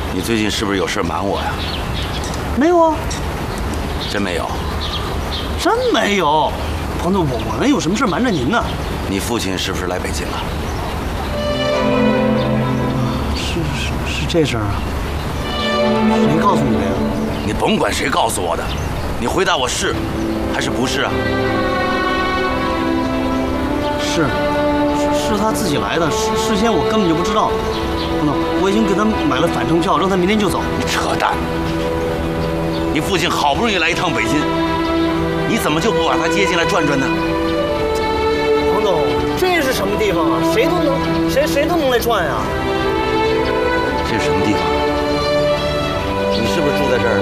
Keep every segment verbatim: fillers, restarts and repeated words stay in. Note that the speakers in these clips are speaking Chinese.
你最近是不是有事瞒我呀？ 没有啊， 真没有？ 真没有。彭总，我我能有什么事瞒着您呢？ 你父亲是不是来北京了？ 是是是这事儿啊？谁告诉你的呀？ 你甭管谁告诉我的，你回答我是还是不是啊？ 是，是是他自己来的，事事先我根本就不知道。彭总，我已经给他买了返程票，让他明天就走。 你扯淡！你父亲好不容易来一趟北京，你怎么就不把他接进来转转呢？ 彭总，这是什么地方啊？谁都能，谁谁都能来转呀、啊。 这是什么地方？你是不是住在这儿？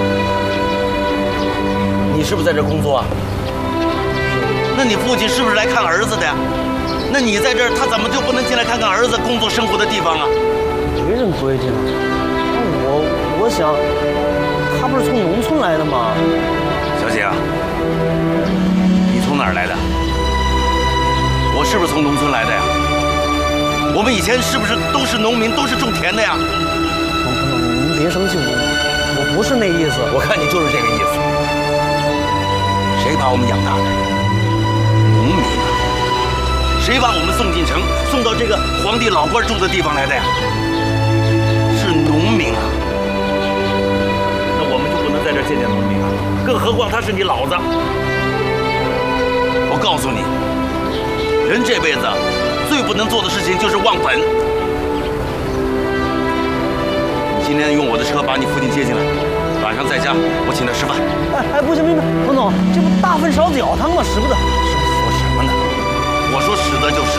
你是不是在这儿工作啊？那你父亲是不是来看儿子的呀？那你在这儿，他怎么就不能进来看看儿子工作生活的地方啊？ 没人规定。那我我想，他不是从农村来的吗？ 小姐啊，你从哪儿来的？我是不是从农村来的呀？我们以前是不是都是农民，都是种田的呀？ 彭彭总，您别生气，我我不是那意思。 我看你就是这个意思。谁把我们养大的？农民啊！谁把我们送进城，送到这个皇帝老官住的地方来的呀？是农民啊！那我们就不能在这儿见见农民啊？更何况他是你老子。我告诉你，人这辈子最不能做的事情就是忘本。今天用我的车把你父亲接进来，晚上在家我请他吃饭。 哎哎，不行不行，彭总，这不大份烧脚汤吗？使不得。 说什么呢？我说使得就使